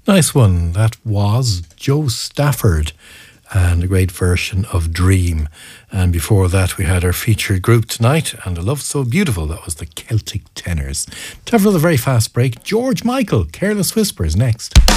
Nice one. That was Joe Stafford and a great version of Dream. And before that, we had our featured group tonight, and A Love So Beautiful. That was the Celtic Tenors. Time for another very fast break. George Michael, Careless Whispers, next.